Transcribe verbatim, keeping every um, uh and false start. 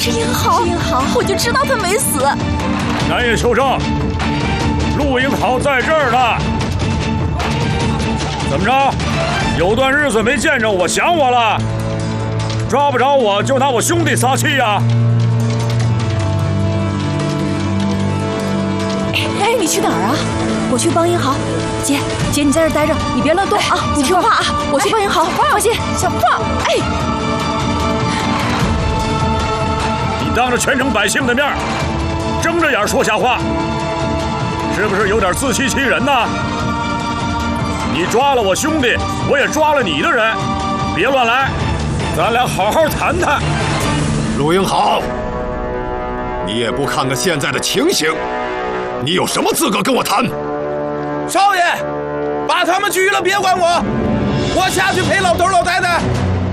是英豪，英豪，我就知道他没死。 南野求证，陆英豪在这儿呢。怎么着？有段日子没见着我，想我了？抓不着我就拿我兄弟撒气呀？ 哎，你去哪儿啊？我去帮英豪。姐，姐你在这待着，你别乱动啊！你听话啊！我去帮英豪，放心。小胖，哎， 你当着全城百姓的面，睁着眼说瞎话，是不是有点自欺欺人呢？你抓了我兄弟，我也抓了你的人，别乱来，咱俩好好谈谈。 陆英豪，你也不看看现在的情形，你有什么资格跟我谈？ 少爷，把他们拘了，别管我，我下去陪老头老太太。